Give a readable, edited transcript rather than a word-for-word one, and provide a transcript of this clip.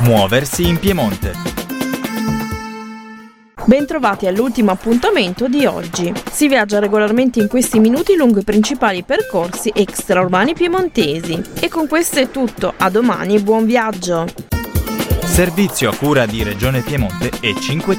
Muoversi in Piemonte. Bentrovati all'ultimo appuntamento di oggi. Si viaggia regolarmente in questi minuti lungo i principali percorsi extraurbani piemontesi. E con questo è tutto, a domani e buon viaggio! Servizio a cura di Regione Piemonte e 5